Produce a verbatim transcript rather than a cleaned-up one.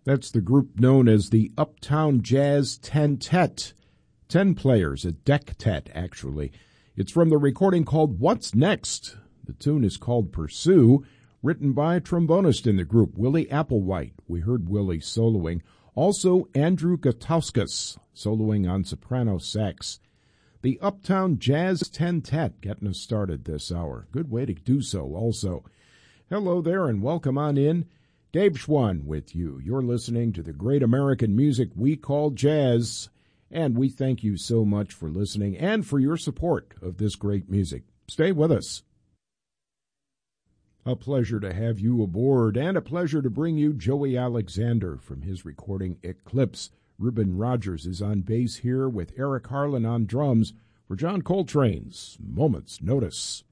That's the group known as the Uptown Jazz Ten-Tet. Ten players, a deck-tet, actually. It's from the recording called What's Next? The tune is called Pursue, written by a trombonist in the group, Willie Applewhite. We heard Willie soloing. Also, Andrew Gutauskas, soloing on soprano sax. The Uptown Jazz Ten-Tet getting us started this hour. Good way to do so also. Hello there and welcome on in. Dave Schwann with you. You're listening to the great American music we call jazz, and we thank you so much for listening and for your support of this great music. Stay with us. A pleasure to have you aboard, and a pleasure to bring you Joey Alexander from his recording Eclipse. Reuben Rogers is on bass here with Eric Harlan on drums for John Coltrane's Moment's Notice.